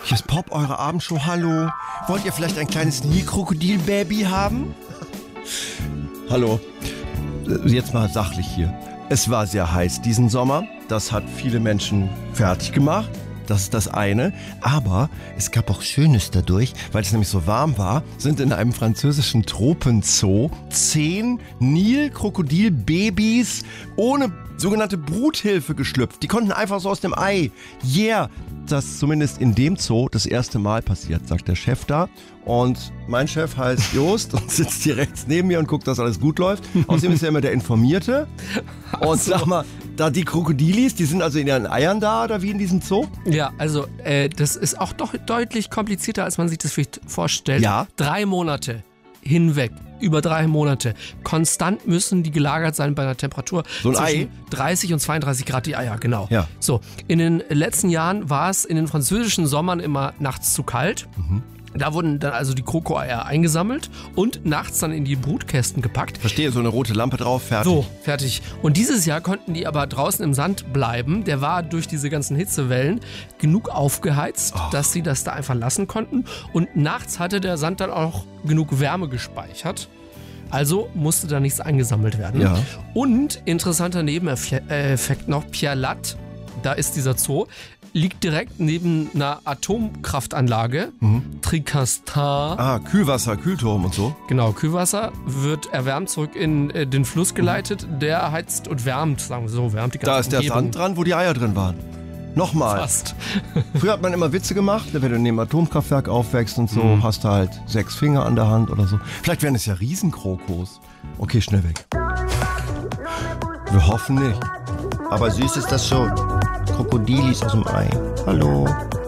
Hier ist Pop, eure Abendshow. Hallo. Wollt ihr vielleicht ein kleines Nilkrokodil-Baby haben? Hallo. Jetzt mal sachlich hier. Es war sehr heiß diesen Sommer. Das hat viele Menschen fertig gemacht. Das ist das eine. Aber es gab auch Schönes dadurch, weil es nämlich so warm war, sind in einem französischen Tropenzoo 10 Nilkrokodil-Babys ohne sogenannte Bruthilfe geschlüpft. Die konnten einfach so aus dem Ei. Yeah! Das ist zumindest in dem Zoo das erste Mal passiert, sagt der Chef da. Und mein Chef heißt Jost und sitzt hier rechts neben mir und guckt, dass alles gut läuft. Außerdem ist er immer der Informierte. Und sag mal, da die Krokodilis, die sind also in ihren Eiern da oder wie in diesem Zoo? Ja, also das ist auch doch deutlich komplizierter, als man sich das vielleicht vorstellt. Ja. 3 Monate hinweg. Über 3 Monate. Konstant müssen die gelagert sein bei einer Temperatur So ein zwischen Ei? 30 und 32 Grad die Eier, genau. Ja. So, in den letzten Jahren war es in den französischen Sommern immer nachts zu kalt. Da wurden dann also die Krokoeier eingesammelt und nachts dann in die Brutkästen gepackt. Verstehe, so eine rote Lampe drauf, fertig. So, fertig. Und dieses Jahr konnten die aber draußen im Sand bleiben. Der war durch diese ganzen Hitzewellen genug aufgeheizt, dass sie das da einfach lassen konnten. Und nachts hatte der Sand dann auch genug Wärme gespeichert. Also musste da nichts eingesammelt werden. Ja. Und interessanter Nebeneffekt noch, Pierre-Latte, da ist dieser Zoo, liegt direkt neben einer Atomkraftanlage, Tricastin. Kühlwasser, Kühlturm und so. Genau, Kühlwasser wird erwärmt zurück in den Fluss geleitet, der heizt und wärmt, sagen wir so, wärmt die ganze Da ist der Umgebung. Sand dran, wo die Eier drin waren. Nochmal. Fast. Früher hat man immer Witze gemacht, wenn du neben Atomkraftwerk aufwächst und so, hast du halt 6 Finger an der Hand oder so. Vielleicht wären es ja Riesenkrokos. Okay, schnell weg. Wir hoffen nicht. Aber süß ist das schon. Krokodilis aus dem Ei. Hallo.